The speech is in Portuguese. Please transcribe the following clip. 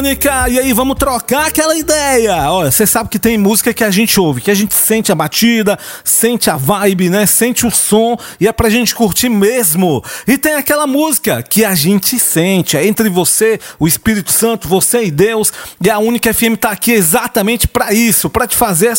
E aí, vamos trocar aquela ideia. Olha, você sabe que tem música que a gente ouve, que a gente sente a batida, sente a vibe, né? Sente o som e é pra gente curtir mesmo. E tem aquela música que a gente sente, é entre você, o Espírito Santo, você e Deus. E a Única FM tá aqui exatamente pra isso, pra te fazer